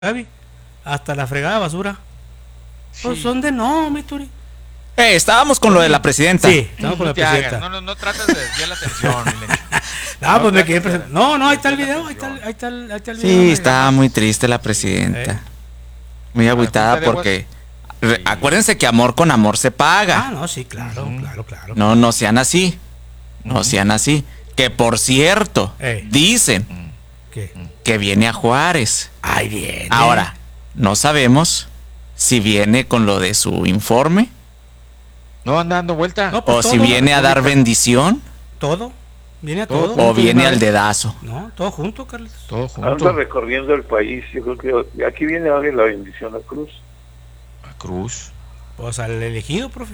Gaby, hasta la fregada basura. Pues Sí. son de no, mi Turi. Estábamos con lo de la presidenta. Sí, estamos con la te hagas, presidenta. no trates de desviar la atención, Milenio. No, pues me quedé trates presente. de- No, ahí está el de video, la atención. ahí está el video. Sí, hombre. estaba muy triste la presidenta. Muy la agüitada Junta de porque Sí. acuérdense que amor con amor se Ah, paga. no, sí, claro, Ujú. claro. No sean así. No sean así. Que por cierto, dicen ¿Qué? que viene a Juárez. Ahí viene. Ahora, no sabemos si viene con lo de su informe No anda dando vuelta. No, o pues si todo, viene a dar bendición todo. Viene a Todo todo. o junto, viene una al vez. dedazo. No, todo junto, Carlos. Todo Anda junto. recorriendo el país. Yo creo que aquí viene a darle la bendición a Cruz. A Cruz. Pues al elegido, profe.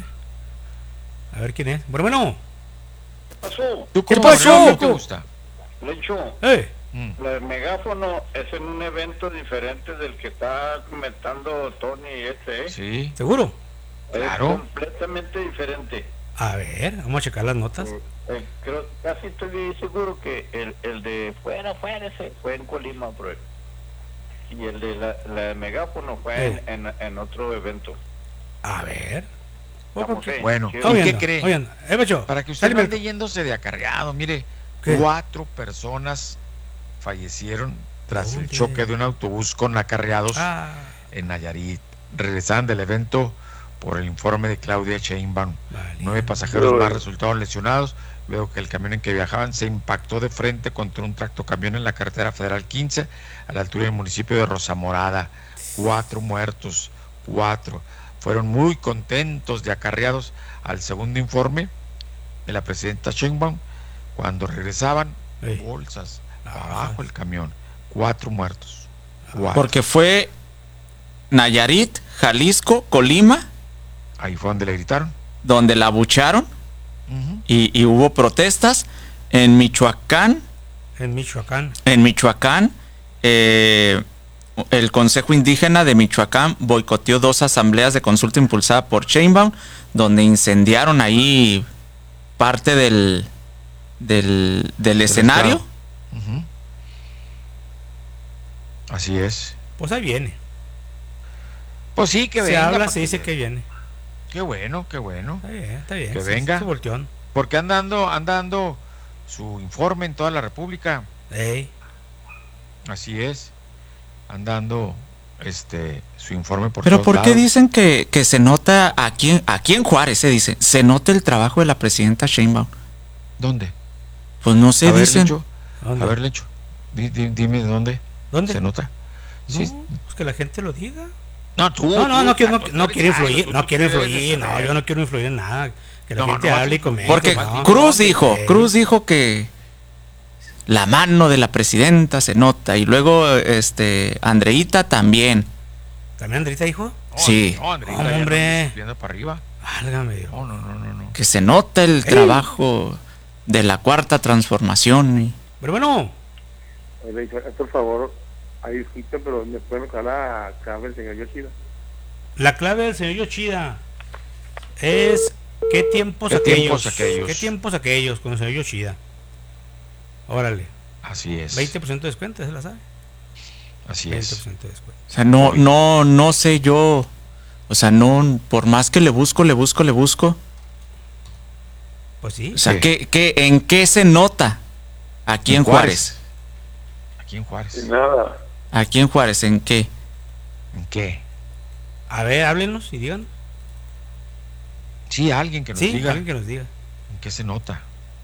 A ver quién es. Bueno. Pasó, ¿Tú ¿Qué cómo, pasó, Manuel, loco? ¿Qué te gusta? Lencho, el megáfono es en un evento diferente del que está comentando Tony ¿eh? Sí. ¿Seguro? Claro. Es completamente diferente. A ver, vamos a checar las notas. Creo, casi estoy seguro que el de fuera ese fue en Colima, bro. Y el de la megáfono fue en otro evento. A ver. Estamos ahí. Bueno, Sí, ¿y Oye, qué anda, cree? oye, anda. Macho, Para que usted no dale, ande yéndose de acarreado, mire, ¿Qué? 4 personas fallecieron tras el ¿Dónde? choque de un autobús con acarreados Ah, en Nayarit. Regresaban del evento por el informe de Claudia Sheinbaum. vale. 9 pasajeros Pero, más resultaron lesionados luego que el camión en que viajaban se impactó de frente contra un tractocamión en la carretera federal 15 a la altura del municipio de Rosamorada. 4 muertos, 4. Fueron muy contentos de acarreados al segundo informe de la presidenta Sheinbaum. Cuando regresaban, Ey. bolsas Ah. abajo el camión. 4 muertos. 4. Porque fue Nayarit, Jalisco, Colima, Ahí fue donde le gritaron. donde la abucharon Ujú. y hubo protestas. En Michoacán, En Michoacán. el Consejo Indígena de Michoacán boicoteó 2 asambleas de consulta impulsada por Sheinbaum, donde incendiaron ahí parte del escenario. estado. Ujú. Así es. Pues ahí viene. Pues sí, que Se venga. habla, pa' se dice que viene. Qué bueno, qué bueno. Está bien, está bien. Que sí, venga. Su volteón. Porque anda dando su informe en toda la República. Ey. Así es. Anda dando su informe por Pero todos ¿por qué lados. dicen que se nota aquí en Juárez se nota el trabajo de la presidenta Sheinbaum? ¿Dónde? Pues no sé, A ver, dicen. Lencho. ¿Dónde? A ver, Lencho. Dime dónde ¿Dónde? se nota. No, Sí. pues que la gente lo diga. No, tú. No quiero influir. Tú No quiero debes de influir. No, saber. yo no quiero influir en nada. Que la No, gente no, hable y sí, comente. Porque no, Cruz no, dijo que la mano de la presidenta se nota y luego Andreita también. ¿También Andrita dijo? No, Sí. No, Andreita, No, ya no hombre. andes subiendo para arriba. Válgame Dios. No. Que se nota el trabajo de la cuarta transformación. Pero bueno, Por favor, ahí escucha, pero me pueden mejorar la clave el señor Yoshida. la clave del señor Yoshida es ¿qué tiempos ¿Qué aquellos? tiempos aquellos? ¿Qué tiempos aquellos con el señor Yoshida? Órale, Así es. 20% de descuento, ¿se la sabe? Así 20% es. de descuento. O sea, no sé yo. O sea, no, por más que le busco. Pues sí. O sea, Sí. ¿en qué se nota aquí en Juárez? Aquí en Juárez. Nada. Aquí en Juárez, ¿en qué? ¿En qué? A ver, háblenos y digan. Sí, alguien que nos Sí, diga alguien que nos diga. en qué se nota.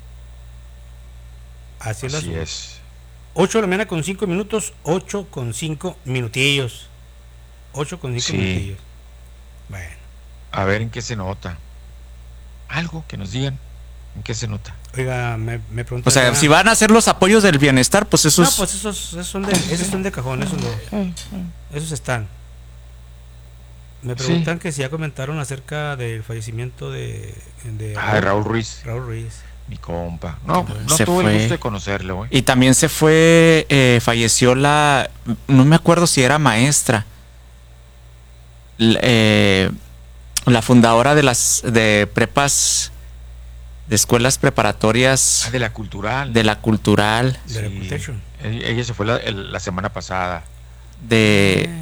Así es. Así es. 8 de la mañana con 5 minutos, 8 con 5 minutillos. 8 con 5 Sí. minutillos. Bueno, A ver en qué se nota. Algo que nos digan en qué se nota. oiga, me pregunta. O sea, si van a hacer los apoyos del bienestar, pues eso No, es. pues esos son de cajón, esos no. Esos están. Me Sí. preguntan que si ya comentaron acerca del fallecimiento de Raúl Ruiz, Raúl Ruiz. mi compa. No Se tuve el fue. gusto de conocerlo, güey. Y también se fue, falleció no me acuerdo si era maestra, la fundadora de prepas, de escuelas preparatorias, De la cultural. de la cultural. De Reputation. Ella se fue la semana pasada. de